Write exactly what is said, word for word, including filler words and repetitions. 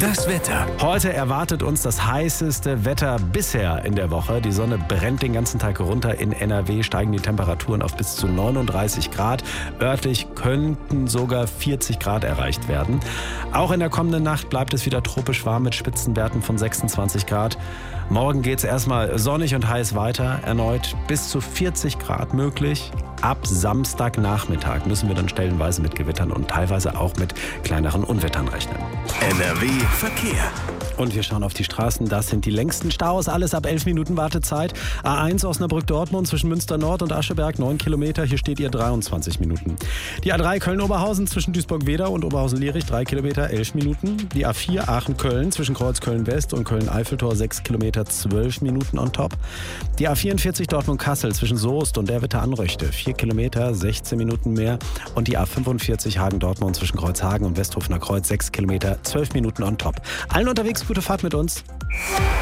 Das Wetter. Heute erwartet uns das heißeste Wetter bisher in der Woche. Die Sonne brennt den ganzen Tag runter. In N R W steigen die Temperaturen auf bis zu neununddreißig Grad. Örtlich könnten sogar vierzig Grad erreicht werden. Auch in der kommenden Nacht bleibt es wieder tropisch warm mit Spitzenwerten von sechsundzwanzig Grad. Morgen geht es erstmal sonnig und heiß weiter. Erneut bis zu vierzig Grad möglich. Ab Samstagnachmittag müssen wir dann stellenweise mit Gewittern und teilweise auch mit kleineren Unwettern rechnen. N R W Verkehr. Und wir schauen auf die Straßen. Das sind die längsten Staus. Alles ab elf Minuten Wartezeit. A eins Osnabrück-Dortmund zwischen Münster Nord und Ascheberg, neun Kilometer. Hier steht ihr dreiundzwanzig Minuten. Die A drei Köln-Oberhausen zwischen Duisburg-Wedau und Oberhausen-Lierich, drei Kilometer, elf Minuten. Die A vier Aachen-Köln zwischen Kreuz-Köln-West und Köln-Eiffeltor, sechs Kilometer, zwölf Minuten on top. Die A vierundvierzig Dortmund-Kassel zwischen Soest und Derwitte-Anröchte, vier Kilometer, sechzehn Minuten mehr. Und die A fünfundvierzig Hagen-Dortmund zwischen Kreuzhagen und Westhofener Kreuz, sechs Kilometer, zwölf Minuten on top. Allen unterwegs gute Fahrt mit uns.